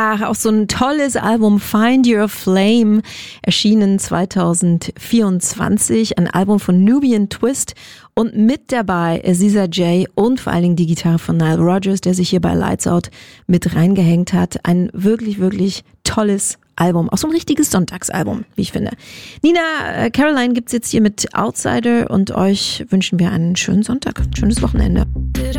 Ja, auch so ein tolles Album, Find Your Flame, erschienen 2024. Ein Album von Nubian Twist und mit dabei Aziza J und vor allen Dingen die Gitarre von Nile Rodgers, der sich hier bei Lights Out mit reingehängt hat. Ein wirklich, wirklich tolles Album. Auch so ein richtiges Sonntagsalbum, wie ich finde. Nina, Caroline gibt's jetzt hier mit Outsider und euch wünschen wir einen schönen Sonntag, ein schönes Wochenende.